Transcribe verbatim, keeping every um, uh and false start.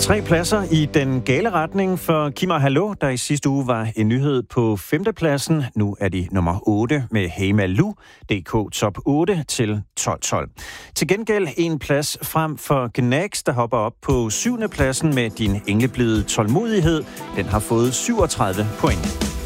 Tre pladser i den gale retning for Kim og Hallo, der i sidste uge var en nyhed på femtepladsen. Nu er de nummer otte med Hey Malou, D K Top otte til tolv tolv. Til gengæld en plads frem for Gnags, der hopper op på syvende pladsen med Din engleblide tålmodighed. Den har fået syvogtredive point.